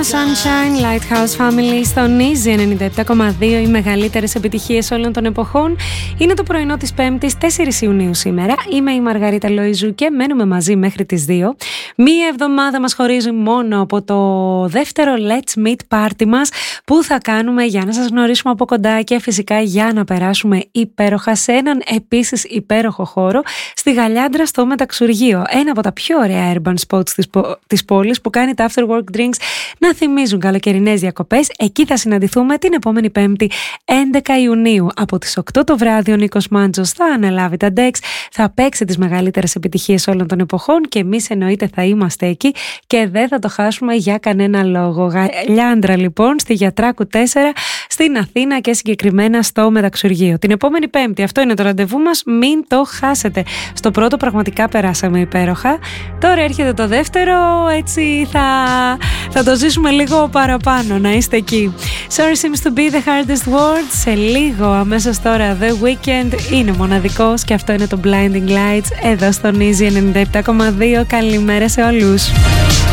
Sunshine, Lighthouse Family στον Easy 97,2. Οι μεγαλύτερες επιτυχίες όλων των εποχών. Είναι το πρωινό της Πέμπτης, 4 Ιουνίου σήμερα. Είμαι η Μαργαρίτα Λοϊζού και μένουμε μαζί μέχρι τις 2. Μία εβδομάδα μας χωρίζει μόνο από το δεύτερο Let's Meet Party μας, που θα κάνουμε για να σας γνωρίσουμε από κοντά και φυσικά για να περάσουμε υπέροχα σε έναν επίσης υπέροχο χώρο στη Γαλιάντρα στο Μεταξουργείο. Ένα από τα πιο ωραία urban spots της πόλης που κάνει τα after work drinks να θυμίζουν καλοκαιρινές διακοπές. Εκεί θα συναντηθούμε την επόμενη Πέμπτη 11 Ιουνίου. Από τις 8 το βράδυ ο Νίκος Μάντζος θα αναλάβει τα decks, θα παίξει τις μεγαλύτερες επιτυχίες όλων των εποχών και εμείς εννοείται θα είμαστε εκεί και δεν θα το χάσουμε για κανένα λόγο. Γαλιάντρα λοιπόν στη Γιατράκου 4 στην Αθήνα και συγκεκριμένα στο Μεταξουργείο. Την επόμενη Πέμπτη, αυτό είναι το ραντεβού μας, μην το χάσετε. Στο πρώτο πραγματικά περάσαμε υπέροχα. Τώρα έρχεται το δεύτερο, έτσι θα το ζήσουμε λίγο παραπάνω, να είστε εκεί. Sorry seems to be the hardest word. Σε λίγο, αμέσως τώρα, The Weeknd είναι μοναδικός και αυτό είναι το Blinding Lights εδώ στον Easy 97,2. Καλημέρα σε όλους.